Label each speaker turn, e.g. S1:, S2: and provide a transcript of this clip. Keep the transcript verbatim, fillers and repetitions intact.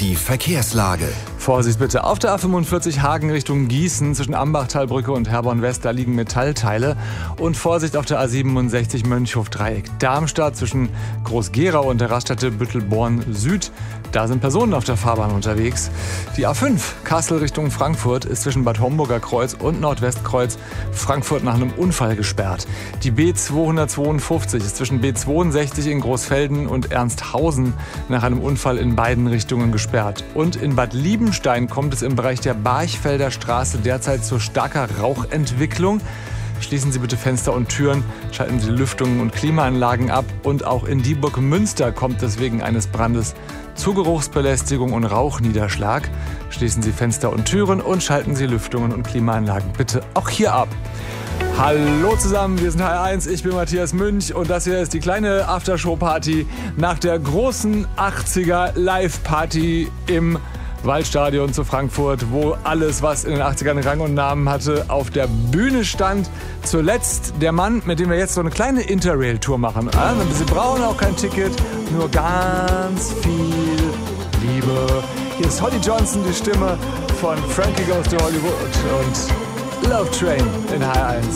S1: Die Verkehrslage.
S2: Vorsicht bitte. Auf der A fünfundvierzig Hagen Richtung Gießen zwischen Ambachtalbrücke und Herborn West, da liegen Metallteile. Und Vorsicht auf der A siebenundsechzig Mönchhof-Dreieck Darmstadt zwischen Groß-Gerau und der Raststätte Büttelborn Süd. Da sind Personen auf der Fahrbahn unterwegs. Die A fünf Kassel Richtung Frankfurt ist zwischen Bad Homburger Kreuz und Nordwestkreuz Frankfurt nach einem Unfall gesperrt. Die B zweihundertzweiundfünfzig ist zwischen B zweiundsechzig in Großfelden und Ernsthausen nach einem Unfall in beiden Richtungen gesperrt. Und in Bad Liebenstein kommt es im Bereich der Barchfelder Straße derzeit zu starker Rauchentwicklung. Schließen Sie bitte Fenster und Türen, schalten Sie Lüftungen und Klimaanlagen ab. Und auch in Dieburg-Münster kommt es wegen eines Brandes zu Geruchsbelästigung und Rauchniederschlag. Schließen Sie Fenster und Türen und schalten Sie Lüftungen und Klimaanlagen bitte auch hier ab. Hallo zusammen, wir sind H R eins, ich bin Matthias Münch und das hier ist die kleine Aftershow-Party nach der großen achtziger Live-Party im Waldstadion zu Frankfurt, wo alles, was in den achtzigern Rang und Namen hatte, auf der Bühne stand. Zuletzt der Mann, mit dem wir jetzt so eine kleine Interrail-Tour machen. Also, Sie brauchen auch kein Ticket, nur ganz viel Liebe. Hier ist Holly Johnson, die Stimme von Frankie Goes to Hollywood und Love Train in H R eins.